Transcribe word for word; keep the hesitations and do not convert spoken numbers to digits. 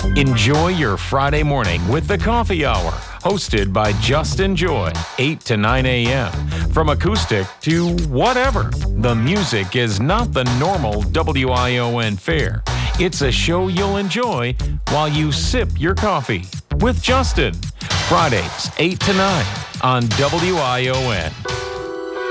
Enjoy your Friday morning with the Coffee Hour, hosted by Justin Joy, eight to nine a.m. From acoustic to whatever, the music is not the normal W I O N fare. It's a show you'll enjoy while you sip your coffee with Justin. Fridays, eight to nine on W I O N.